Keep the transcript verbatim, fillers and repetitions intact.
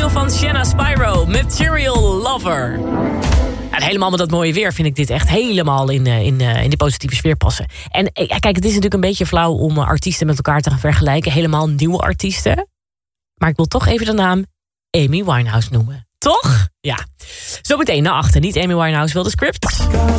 nieuwe van Sienna Spyro, Material Lover. En helemaal met dat mooie weer vind ik dit echt helemaal in, in, in die positieve sfeer passen. En kijk, het is natuurlijk een beetje flauw om artiesten met elkaar te gaan vergelijken. Helemaal nieuwe artiesten. Maar ik wil toch even de naam Amy Winehouse noemen. Toch? Ja. Zometeen naar achter. Niet Amy Winehouse wil de script.